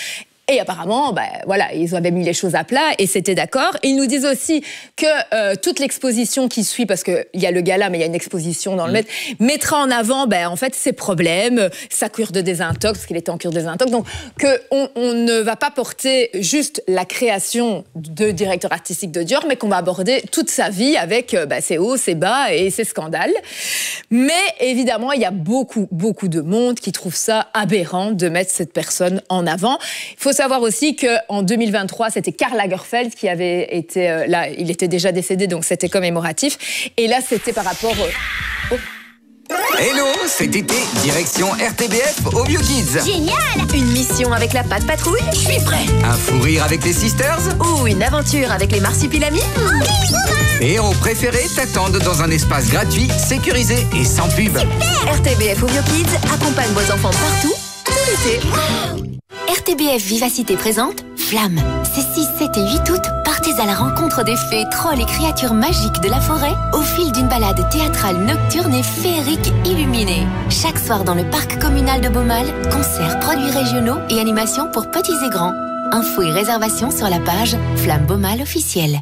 Et apparemment, ben, voilà, ils avaient mis les choses à plat et c'était d'accord. Ils nous disent aussi que euh, toute l'exposition qui suit, parce qu'il y a le gala, mais il y a une exposition dans le Met, mettra en avant ben, en fait, ses problèmes, sa cure de désintox, parce qu'il était en cure de désintox. Donc, qu'on on ne va pas porter juste la création de directeur artistique de Dior, mais qu'on va aborder toute sa vie avec ben, ses hauts, ses bas et ses scandales. Mais évidemment, il y a beaucoup, beaucoup de monde qui trouve ça aberrant de mettre cette personne en avant. Il faut savoir aussi qu'en deux mille vingt-trois, c'était Karl Lagerfeld qui avait été euh, là, il était déjà décédé, donc c'était commémoratif. Et là, c'était par rapport euh, au... Hello, cet été, direction R T B F au Bio Kids. Génial! Une mission avec la Patte Patrouille? Je suis prêt! Un fou rire avec les Sisters? Ou une aventure avec les Marsupilamis? Tes héros préférés t'attendent dans un espace gratuit, sécurisé et sans pub. Super! R T B F au Bio Kids accompagne vos enfants partout, tout l'été. R T B F Vivacité présente Flamme. Ces six, sept et huit août, partez à la rencontre des fées, trolls et créatures magiques de la forêt au fil d'une balade théâtrale nocturne et féerique illuminée. Chaque soir dans le parc communal de Beaumal, concerts, produits régionaux et animations pour petits et grands. Infos et réservations sur la page Flamme Beaumal officielle.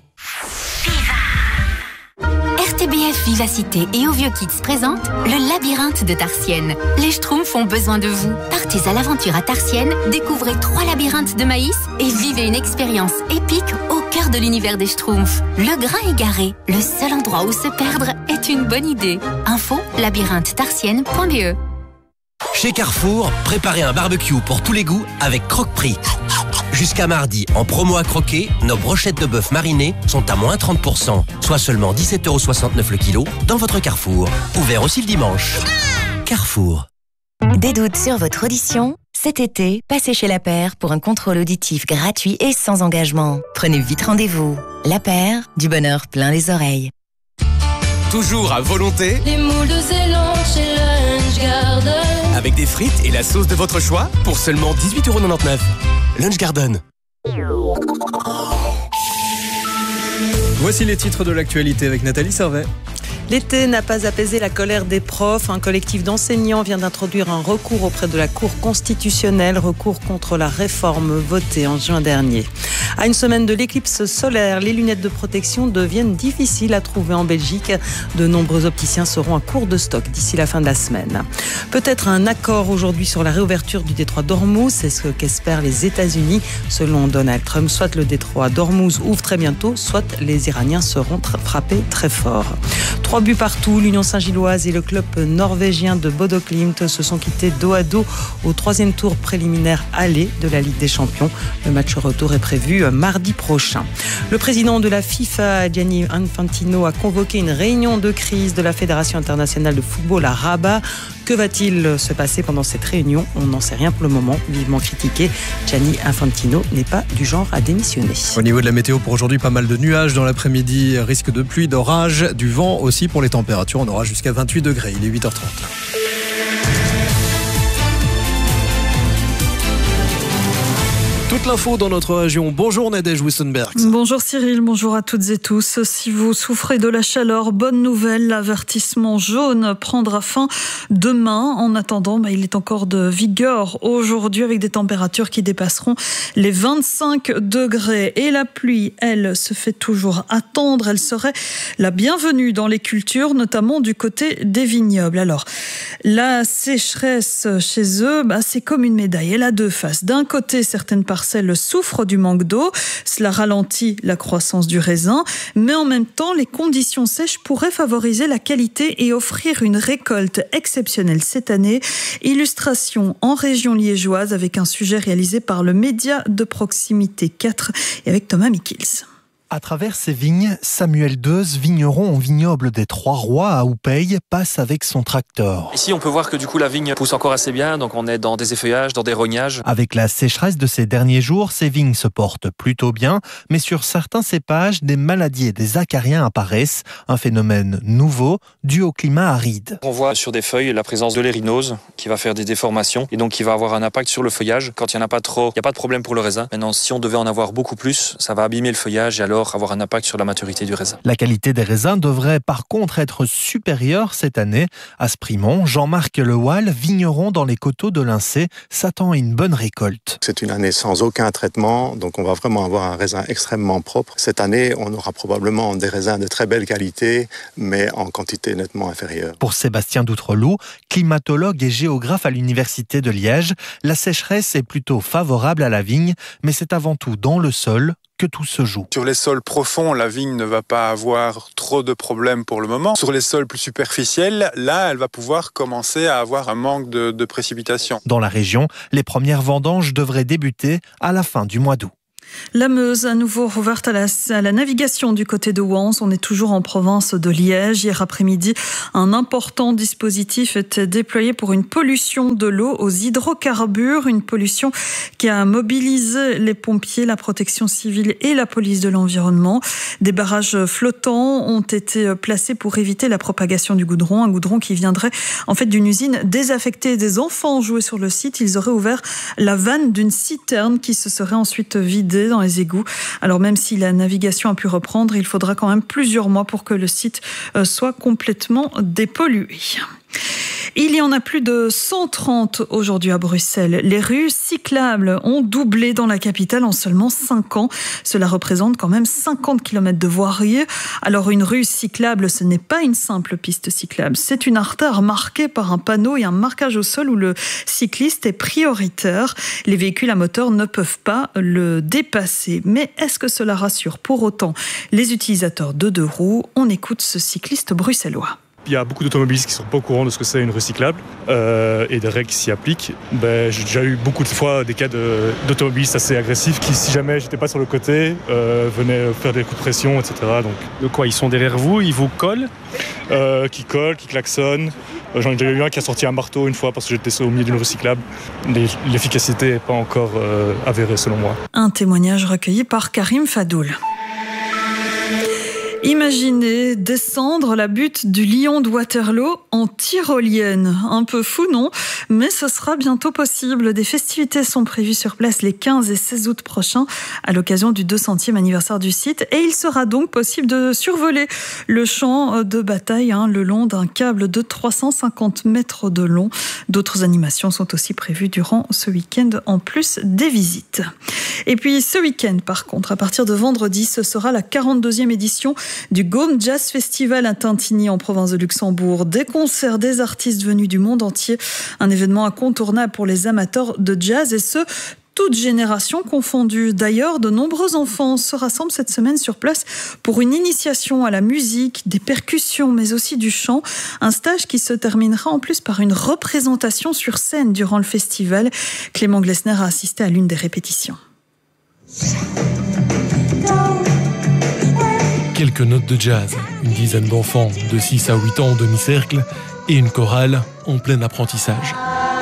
R T B F Vivacité et Au Vieux Kids présente le labyrinthe de Tarsienne. Les Schtroumpfs ont besoin de vous. Partez à l'aventure à Tarsienne, découvrez trois labyrinthes de maïs et vivez une expérience épique au cœur de l'univers des Schtroumpfs. Le Grain égaré, le seul endroit où se perdre est une bonne idée. Info labyrinthe tarsienne point b e. Chez Carrefour, préparez un barbecue pour tous les goûts avec Croque-Prix. Jusqu'à mardi, en promo à croquer, nos brochettes de bœuf marinées sont à moins trente pour cent, soit seulement dix-sept euros soixante-neuf le kilo dans votre Carrefour. Ouvert aussi le dimanche. Carrefour. Des doutes sur votre audition? Cet été, passez chez La Paire pour un contrôle auditif gratuit et sans engagement. Prenez vite rendez-vous. La Paire, du bonheur plein les oreilles. Toujours à volonté. Les moules de Zélande chez Lunch Garden. Avec des frites et la sauce de votre choix pour seulement dix-huit euros quatre-vingt-dix-neuf. Lunch Garden. Voici les titres de l'actualité avec Nathalie Servet. L'été n'a pas apaisé la colère des profs. Un collectif d'enseignants vient d'introduire un recours auprès de la Cour constitutionnelle, recours contre la réforme votée en juin dernier. À une semaine de l'éclipse solaire, les lunettes de protection deviennent difficiles à trouver en Belgique. De nombreux opticiens seront à court de stock d'ici la fin de la semaine. Peut-être un accord aujourd'hui sur la réouverture du détroit d'Ormuz, c'est ce qu'espèrent les États-Unis. Selon Donald Trump, soit le détroit d'Ormuz ouvre très bientôt, soit les Iraniens seront frappés très fort. Trois buts partout, l'Union Saint-Gilloise et le club norvégien de Bodo Glimt se sont quittés dos à dos au troisième tour préliminaire aller de la Ligue des Champions. Le match retour est prévu mardi prochain. Le président de la FIFA, Gianni Infantino, a convoqué une réunion de crise de la Fédération internationale de football à Rabat. Que va-t-il se passer pendant cette réunion? On n'en sait rien pour le moment. Vivement critiqué, Gianni Infantino n'est pas du genre à démissionner. Au niveau de la météo pour aujourd'hui, pas mal de nuages dans l'après-midi, risque de pluie, d'orage, du vent aussi pour les températures. On aura jusqu'à vingt-huit degrés. Il est huit heures trente. Toute l'info dans notre région. Bonjour Nadège Wissenberg. Bonjour Cyril, bonjour à toutes et tous. Si vous souffrez de la chaleur, bonne nouvelle, l'avertissement jaune prendra fin demain. En attendant, bah, il est encore de vigueur aujourd'hui avec des températures qui dépasseront les vingt-cinq degrés. Et la pluie, elle, se fait toujours attendre. Elle serait la bienvenue dans les cultures, notamment du côté des vignobles. Alors, la sécheresse chez eux, bah, c'est comme une médaille. Elle a deux faces. D'un côté, certaines parcelles souffrent du manque d'eau. Cela ralentit la croissance du raisin. Mais en même temps, les conditions sèches pourraient favoriser la qualité et offrir une récolte exceptionnelle cette année. Illustration en région liégeoise avec un sujet réalisé par le média de proximité quatre et avec Thomas Mikils. À travers ces vignes, Samuel Deuze, vigneron au vignoble des Trois-Rois à Houpeille, passe avec son tracteur. Ici, on peut voir que du coup, la vigne pousse encore assez bien, donc on est dans des effeuillages, dans des rognages. Avec la sécheresse de ces derniers jours, ces vignes se portent plutôt bien, mais sur certains cépages, des maladies et des acariens apparaissent, un phénomène nouveau dû au climat aride. On voit sur des feuilles la présence de l'érinose, qui qui va faire des déformations et donc qui va avoir un impact sur le feuillage. Quand il n'y en a pas trop, il n'y a pas de problème pour le raisin. Maintenant, si on devait en avoir beaucoup plus, ça va abîmer le feuillage et alors avoir un impact sur la maturité du raisin. La qualité des raisins devrait par contre être supérieure cette année. À Sprimont, Jean-Marc Lewal, vigneron dans les coteaux de Lincé, s'attend à une bonne récolte. C'est une année sans aucun traitement, donc on va vraiment avoir un raisin extrêmement propre. Cette année, on aura probablement des raisins de très belle qualité, mais en quantité nettement inférieure. Pour Sébastien Doutreloup, climatologue et géographe à l'Université de Liège, la sécheresse est plutôt favorable à la vigne, mais c'est avant tout dans le sol que tout se joue. Sur les sols profonds, la vigne ne va pas avoir trop de problèmes pour le moment. Sur les sols plus superficiels, là, elle va pouvoir commencer à avoir un manque de, de précipitations. Dans la région, les premières vendanges devraient débuter à la fin du mois d'août. La Meuse, à nouveau rouverte à la, à la navigation du côté de Wans. On est toujours en province de Liège. Hier après-midi, un important dispositif était déployé pour une pollution de l'eau aux hydrocarbures. Une pollution qui a mobilisé les pompiers, la protection civile et la police de l'environnement. Des barrages flottants ont été placés pour éviter la propagation du goudron. Un goudron qui viendrait en fait d'une usine désaffectée. Des enfants jouaient sur le site. Ils auraient ouvert la vanne d'une citerne qui se serait ensuite vidée dans les égouts. Alors même si la navigation a pu reprendre, il faudra quand même plusieurs mois pour que le site soit complètement dépollué. Il y en a plus de cent trente aujourd'hui à Bruxelles. Les rues cyclables ont doublé dans la capitale en seulement cinq ans. Cela représente quand même cinquante kilomètres de voirie. Alors une rue cyclable, ce n'est pas une simple piste cyclable. C'est une artère marquée par un panneau et un marquage au sol où le cycliste est prioritaire. Les véhicules à moteur ne peuvent pas le dépasser. Mais est-ce que cela rassure pour autant les utilisateurs de deux roues? On écoute ce cycliste bruxellois. Il y a beaucoup d'automobilistes qui ne sont pas au courant de ce que c'est une rue cyclable euh, et des règles qui s'y appliquent. Ben, j'ai déjà eu beaucoup de fois des cas de, d'automobilistes assez agressifs qui, si jamais j'étais pas sur le côté, euh, venaient faire des coups de pression, et cetera. Donc, de quoi ils sont derrière vous, ils vous collent euh, Qui collent, qui klaxonnent. Euh, j'en ai déjà eu un qui a sorti un marteau une fois parce que j'étais au milieu d'une rue cyclable. L'efficacité n'est pas encore euh, avérée selon moi. Un témoignage recueilli par Karim Fadoul. Imaginez descendre la butte du Lion de Waterloo en tyrolienne. Un peu fou, non? Mais ce sera bientôt possible. Des festivités sont prévues sur place les quinze et seize août prochains à l'occasion du deux centième anniversaire du site. Et il sera donc possible de survoler le champ de bataille hein, le long d'un câble de trois cent cinquante mètres de long. D'autres animations sont aussi prévues durant ce week-end en plus des visites. Et puis ce week-end, par contre, à partir de vendredi, ce sera la quarante-deuxième édition du Gaume Jazz Festival à Tintigny en province de Luxembourg. Des concerts, des artistes venus du monde entier. Un événement incontournable pour les amateurs de jazz et ce, toutes générations confondues. D'ailleurs, de nombreux enfants se rassemblent cette semaine sur place pour une initiation à la musique, des percussions, mais aussi du chant. Un stage qui se terminera en plus par une représentation sur scène durant le festival. Clément Glessner a assisté à l'une des répétitions. Quelques notes de jazz, une dizaine d'enfants de six à huit ans en demi-cercle et une chorale en plein apprentissage.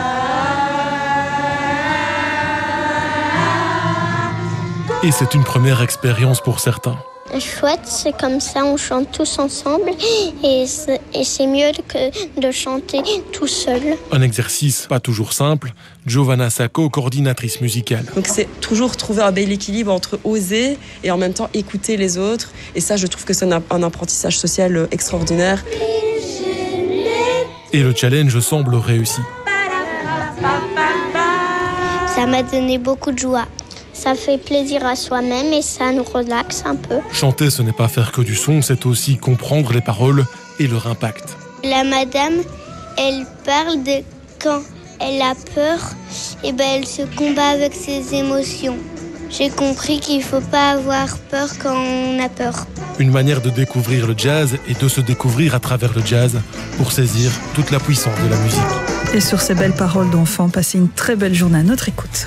Et c'est une première expérience pour certains. Chouette, c'est comme ça, on chante tous ensemble et c'est, et c'est mieux que de chanter tout seul. Un exercice pas toujours simple. Giovanna Sacco, coordinatrice musicale. Donc c'est toujours trouver un bel équilibre entre oser et en même temps écouter les autres. Et ça, je trouve que c'est un, un apprentissage social extraordinaire. Et le challenge semble réussi. Ça m'a donné beaucoup de joie. Ça fait plaisir à soi-même et ça nous relaxe un peu. Chanter, ce n'est pas faire que du son, c'est aussi comprendre les paroles et leur impact. La madame, elle parle de quand elle a peur, et ben elle se combat avec ses émotions. J'ai compris qu'il ne faut pas avoir peur quand on a peur. Une manière de découvrir le jazz et de se découvrir à travers le jazz pour saisir toute la puissance de la musique. Et sur ces belles paroles d'enfants, passez une très belle journée à notre écoute.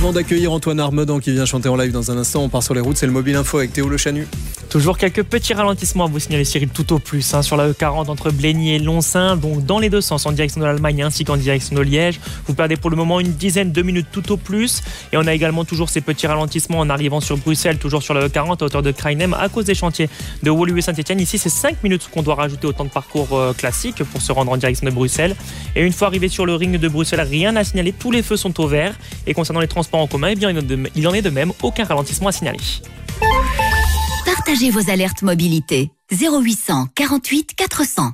Avant d'accueillir Antoine Armedan qui vient chanter en live dans un instant, on part sur les routes, c'est le Mobile Info avec Théo Le Chanu. Toujours quelques petits ralentissements à vous signaler, Cyril, tout au plus, hein, sur la E quarante entre Blény et Lonsin, donc dans les deux sens, en direction de l'Allemagne ainsi qu'en direction de Liège. Vous perdez pour le moment une dizaine de minutes tout au plus. Et on a également toujours ces petits ralentissements en arrivant sur Bruxelles, toujours sur la E quarante à hauteur de Krainem à cause des chantiers de Woluwe Saint-Etienne. Ici, c'est cinq minutes qu'on doit rajouter au temps de parcours euh, classique pour se rendre en direction de Bruxelles. Et une fois arrivé sur le ring de Bruxelles, rien à signaler, tous les feux sont au vert. Et concernant les transports en commun, eh bien, il en est de même, aucun ralentissement à signaler. Partagez vos alertes mobilité. zéro huit cent quarante-huit quatre cents.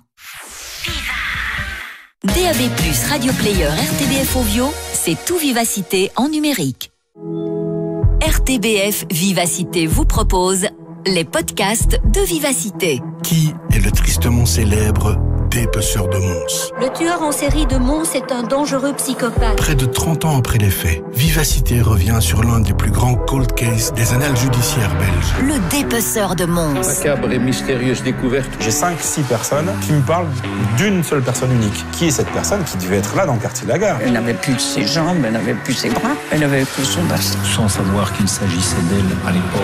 D A B plus, Radio Player, R T B F Ovio, c'est tout Vivacité en numérique. R T B F Vivacité vous propose les podcasts de Vivacité. Qui est le tristement célèbre dépeceur de Mons? Le tueur en série de Mons est un dangereux psychopathe. Près de trente ans après les faits, Vivacité revient sur l'un des plus grands cold cases des annales judiciaires belges. Le dépeceur de Mons. Macabre et mystérieuse découverte. J'ai cinq six personnes qui me parlent d'une seule personne unique. Qui est cette personne qui devait être là dans le quartier de la Gare? Elle n'avait plus ses jambes, elle n'avait plus ses bras, elle avait plus son bassin. Sans savoir qu'il s'agissait d'elle à l'époque.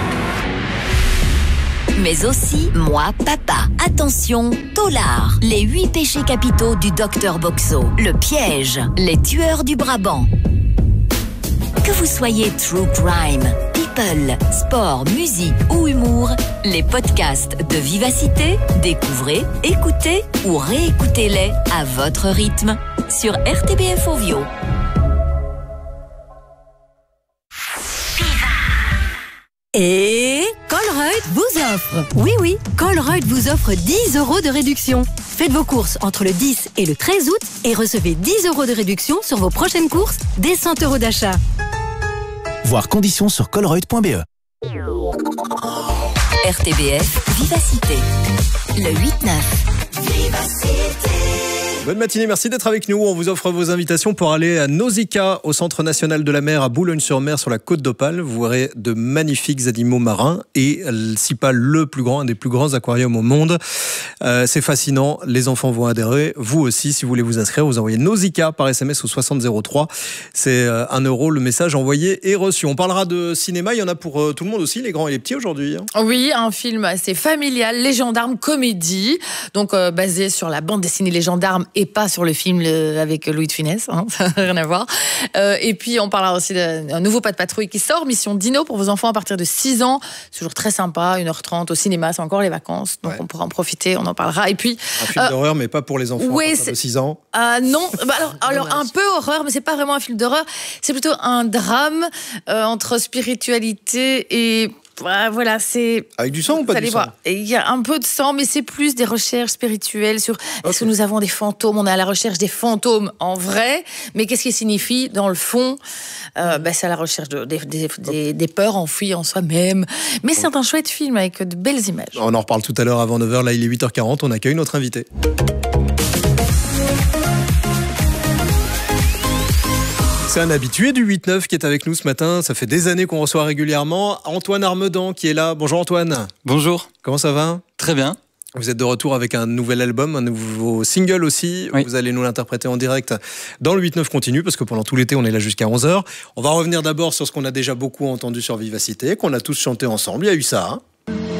Mais aussi Moi Papa. Attention, Tolard. Les huit péchés capitaux du docteur Boxo. Le piège. Les tueurs du Brabant. Que vous soyez true crime, people, sport, musique ou humour, les podcasts de Vivacité, découvrez, écoutez ou réécoutez-les à votre rythme sur R T B F Ovio. Et Colruyt vous offre, oui oui, Colruyt vous offre dix euros de réduction. Faites vos courses entre le dix et le treize août et recevez dix euros de réduction sur vos prochaines courses dès cent euros d'achat. Voir conditions sur colruyt point b e. R T B F Vivacité, le huit neuf. Vivacité. Bonne matinée, merci d'être avec nous. On vous offre vos invitations pour aller à Nausicaa, au Centre National de la Mer à Boulogne-sur-Mer, sur la côte d'Opale. Vous verrez de magnifiques animaux marins et, si pas le plus grand, un des plus grands aquariums au monde. Euh, c'est fascinant, les enfants vont adhérer. Vous aussi, si vous voulez vous inscrire, vous envoyez Nausicaa par S M S au soixante zéro trois. C'est un euro le message envoyé et reçu. On parlera de cinéma, il y en a pour euh, tout le monde aussi, les grands et les petits aujourd'hui. Hein. Oui, un film assez familial, Les Gendarmes, comédie, donc euh, basé sur la bande dessinée Les Gendarmes et pas sur le film avec Louis de Funès, hein, ça n'a rien à voir. Euh, et puis on parlera aussi d'un nouveau Pas de patrouille qui sort, Mission Dino pour vos enfants à partir de six ans. C'est toujours très sympa, une heure trente au cinéma, c'est encore les vacances, donc ouais. On pourra en profiter, on en parlera. Et puis, un film euh, d'horreur, mais pas pour les enfants ouais, à partir de six ans. Euh, non, bah alors, alors un peu horreur, mais c'est pas vraiment un film d'horreur, c'est plutôt un drame euh, entre spiritualité et... Voilà, c'est... Avec du sang ou pas du sang? Il y a un peu de sang, mais c'est plus des recherches spirituelles sur okay. Est-ce que nous avons des fantômes? On est à la recherche des fantômes en vrai, mais qu'est-ce qui signifie dans le fond? euh, bah, C'est à la recherche de, des, des, des, des peurs enfouies en soi-même. Mais c'est un chouette film avec de belles images. On en reparle tout à l'heure avant neuf heures, là il est huit heures quarante, on accueille notre invité. C'est un habitué du huit neuf qui est avec nous ce matin. Ça fait des années qu'on reçoit régulièrement. Antoine Armedan qui est là. Bonjour Antoine. Bonjour. Comment ça va? Très bien. Vous êtes de retour avec un nouvel album, un nouveau single aussi. Oui. Vous allez nous l'interpréter en direct dans le huit neuf continu parce que pendant tout l'été, on est là jusqu'à onze heures. On va revenir d'abord sur ce qu'on a déjà beaucoup entendu sur Vivacité, qu'on a tous chanté ensemble. Il y a eu ça. Hein.